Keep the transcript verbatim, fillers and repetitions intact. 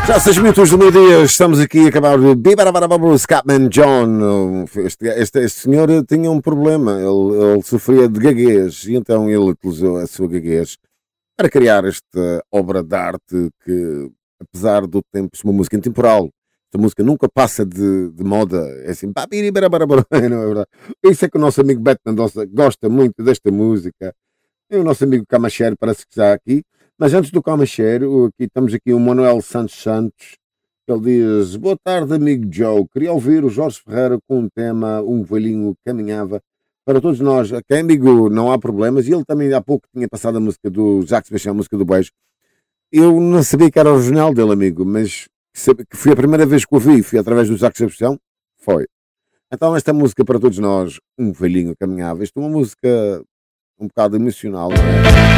Já seis minutos do meio-dia, estamos aqui a acabar de Bibarabarababu, Scatman John. Este, este, este senhor tinha um problema, ele, ele sofria de gaguez e então ele utilizou a sua gaguez para criar esta obra de arte que, apesar do tempo, é uma música intemporal. Esta música nunca passa de, de moda, é assim, babiribarabarabara, não é verdade? Isso é que o nosso amigo Batman gosta muito desta música. E o nosso amigo Camacheiro parece que está aqui. Mas antes do Camacheiro, aqui estamos aqui o Manuel Santos Santos. Ele diz: boa tarde, amigo Joe. Queria ouvir o Jorge Ferreira com um tema Um Velhinho Caminhava. Para todos nós, aqui amigo, não há problemas. E ele também há pouco tinha passado a música do Jacques Sebastião, a música do Beijo. Eu não sabia que era original dele, amigo, mas que foi a primeira vez que o ouvi, foi através do Jacques Sebastião. Foi. Então esta música para todos nós, Um Velhinho Caminhava. Isto é uma música um bocado emocional, não é?